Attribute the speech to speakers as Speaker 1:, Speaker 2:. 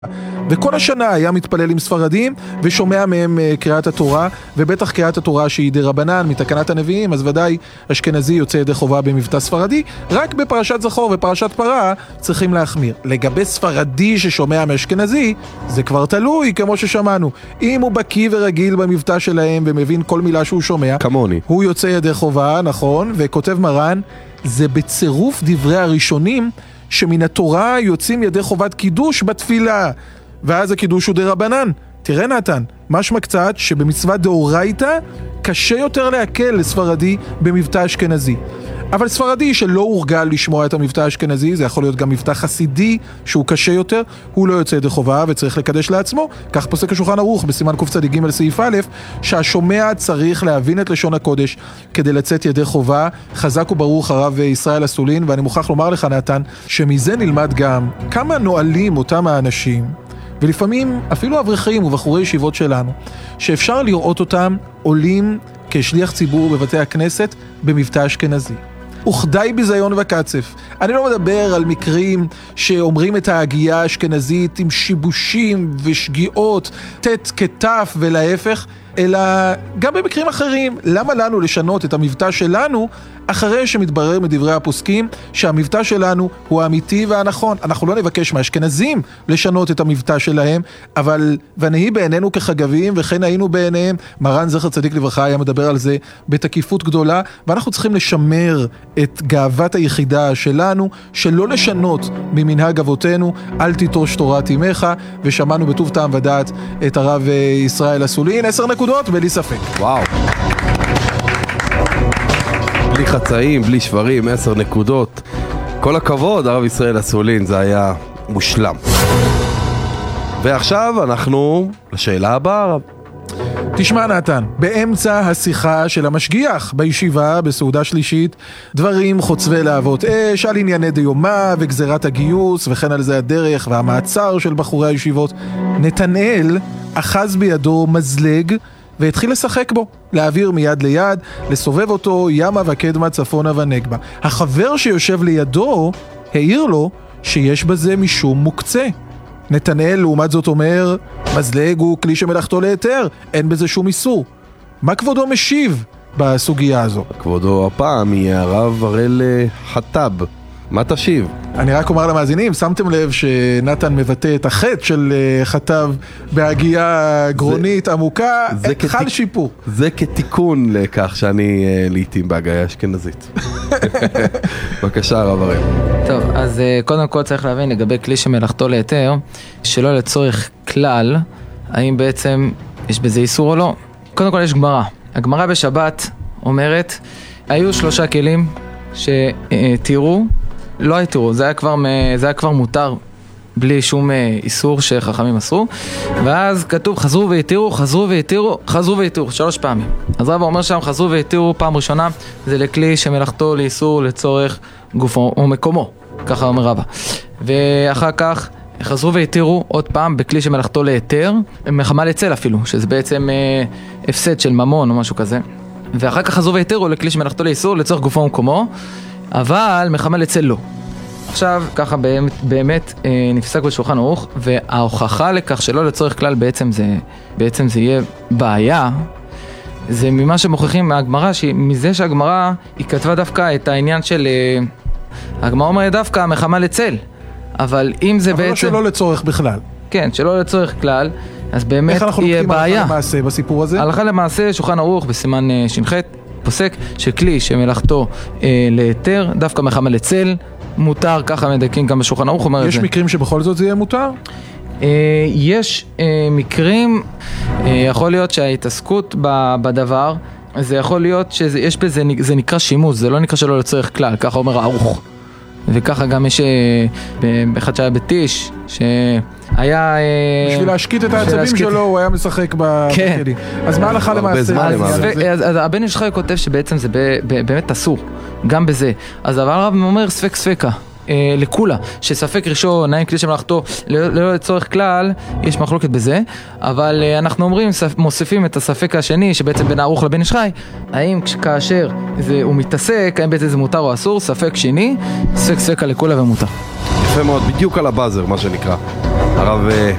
Speaker 1: וכל השנה היה מתפלל עם ספרדים ושומע מהם קריאת התורה, ובטח קריאת התורה שהיא דרבנן מתקנת הנביאים, אז ודאי אשכנזי יוצא ידי חובה במבטא ספרדי. רק בפרשת זכור ופרשת פרה צריכים להחמיר. לגבי ספרדי ששומע מאשכנזי, זה כבר תלוי, כמו ששמענו. אם הוא בקיא ורגיל במבטא שלהם ומבין כל מילה שהוא שומע,
Speaker 2: כמוני,
Speaker 1: הוא יוצא ידי חובה, נכון, וכותב מרן, זה בצירוף דברי הראשונים שמן התורה יוצאים ידי חובת קידוש בתפילה, ואז הקידוש הוא דרבנן. תראה נתן, משמע קצת שבמצוות דאורייתא קשה יותר להקל לספרדי במבטא אשכנזי. אבל ספרדי שלא הורגל לשמוע את המבטא האשכנזי, זה יכול להיות גם מבטא חסידי שהוא קשה יותר, הוא לא יוצא ידי חובה וצריך לקדש לעצמו. כך פוסק השולחן ערוך בסימן קצ"ג סעיף א', שהשומע צריך להבין את לשון הקודש כדי לצאת ידי חובה. חזק וברוך הרב ישראל אסולין, ואני מוכרח לומר לך נתן, שמזה נלמד גם כמה נועלים אותם האנשים, ולפעמים אפילו אברכים ובחורי ישיבות שלנו, שאפשר לראות אותם עולים כשליח ציבור בבתי הכנסת במבטא אשכנזי. וכדי ביזיון וקצף. אני לא מדבר על מקרים שאומרים את ההגייה האשכנזית עם שיבושים ושגיאות, תת כתף ולהפך, אלא גם במקרים אחרים. למה לנו לשנות את המבטא שלנו אחרי שמתברר מדברי הפוסקים שהמבטא שלנו הוא האמיתי והנכון? אנחנו לא נבקש מהאשכנזים לשנות את המבטא שלהם, אבל ונהי בעינינו כחגבים וכן היינו בעיניהם. מרן זכר צדיק לברכה היה מדבר על זה בתקיפות גדולה, ואנחנו צריכים לשמר את גאוות היחידה שלנו, שלא לשנות ממנהג אבותינו. אל תיטוש תורת אמך. ושמענו בטוב טעם ודעת את הרב ישראל אסולין. 10 נקודות בלי ספק.
Speaker 2: וואו, בלי חצאים, בלי שברים, 10 נקודות. כל הכבוד, הרב ישראל אסולין, זה היה מושלם. ועכשיו אנחנו לשאלה הבאה, הרב.
Speaker 1: תשמע נתן, באמצע השיחה של המשגיח בישיבה בסעודה שלישית, דברים חוצבי להבות אש על ענייני דיומא וגזירת הגיוס וכן על זה הדרך והמעצר של בחורי הישיבות, נתנאל אחז בידו מזלג והתחיל לשחק בו, להעביר מיד ליד, לסובב אותו ימה וקדמה צפונה ונגבה. החבר שיושב לידו העיר לו שיש בזה משום מוקצה. נתנאל לעומת זאת אומר, מזלג הוא כלי שמלאכתו להיתר, אין בזה שום איסור. מה כבודו משיב בסוגיה הזו?
Speaker 2: כבודו הפעם יהיה הרב הראל חטב. מה תשיב?
Speaker 1: אני רק אומר למאזינים, שמתם לב שנתן מבטא את החטא של חטב בהגייה גרונית עמוקה, חל שיפור.
Speaker 2: זה כתיקון לכך שאני לעתים בהגייה אשכנזית. בבקשה הרב הראל.
Speaker 3: טוב, אז קודם כל צריך להבין לגבי כלי שמלאכתו להיתר, שלא לצורך כלל, האם בעצם יש בזה איסור או לא. קודם כל יש גמרא. הגמרא בשבת אומרת, היו 3 כלים שתירו, לא התירו, זה היה כבר מותר בלי שום איסור שחכמים אסרו, ואז כתוב חזרו והתירו, חזרו והתירו, חזרו והתירו 3 פעמים. אז רבא אומר שם חזרו והתירו פעם ראשונה זה לכלי שמלאכתו לאיסור לצורך גופו ומקומו, ככה אומר רבא. ואחר כך חזרו והתירו עוד פעם בכלי שמלאכתו להיתר, מחמה לצל אפילו, שזה בעצם הפסד של ממון או משהו כזה. ואחר כך חזרו והתירו לכלי שמלאכתו לאיסור לצורך גופו ומקומו, אבל מחמה לצל לא. עכשיו ככה באמת נפסק בשולחן ערוך, וההוכחה לכך שלא לצורך כלל בעצם זה יהיה בעיה, זה ממה שמוכיחים מהגמרא, מזה שהגמרא היא כתבה דווקא את העניין של, הגמרא אומרת דווקא מחמה לצל, אבל אם זה
Speaker 1: אבל
Speaker 3: בעצם...
Speaker 1: אבל לא שלא לצורך בכלל.
Speaker 3: כן, שלא לצורך כלל, אז באמת יהיה בעיה. איך אנחנו לוקחים הלכה
Speaker 1: למעשה בסיפור הזה?
Speaker 3: הלכה למעשה, שולחן ערוך בסימן ש"ח פוסק שכלי שמלאכתו להיתר, דווקא מחמה לצל, מותר, ככה מדייקים גם בשולחן ערוך אומר את זה.
Speaker 1: יש מקרים שבכל זאת זה יהיה מותר?
Speaker 3: יש מקרים, יכול להיות שההתעסקות בדבר, זה יכול להיות שיש בזה, זה נקרא שימוש, זה לא נקרא שלא לצורך כלל, ככה אומר הערוך. וככה גם יש באחד שהיה בתיש, שהיה...
Speaker 1: בשביל להשקיט את העצבים שלו, הוא היה משחק בכלים. אז מה הלכה למעשה?
Speaker 3: אז הבן איש חי כותב שבעצם זה באמת אסור, גם בזה. אז אבל הרב אומר ספק ספקה. לכולה, שספק ראשון, האם כלי שמלאכתו לא לצורך כלל, יש מחלוקת בזה, אבל אנחנו אומרים, מוסיפים את הספק השני, שבעצם בין הערוך לבן איש חי, האם כאשר הוא מתעסק, האם בעצם זה מותר או אסור, ספק שני, ספק ספקה לכולה ומותר.
Speaker 2: יפה מאוד, בדיוק על הבאזר, מה שנקרא. הרב